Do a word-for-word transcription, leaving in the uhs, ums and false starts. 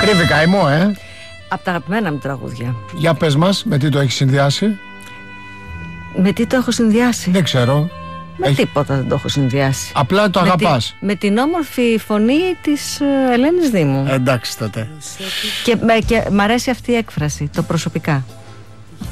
Κρύβει καημό, ε. Από τα αγαπημένα μου τραγούδια. Για πες μας, με τι το έχει συνδυάσει? Με τι το έχω συνδυάσει? Δεν ξέρω. Με έχει... τίποτα δεν το έχω συνδυάσει. Απλά το με αγαπάς. Τη, με την όμορφη φωνή της Ελένης Δήμου. Εντάξει τότε. Και, και μ' αρέσει αυτή η έκφραση, το προσωπικά.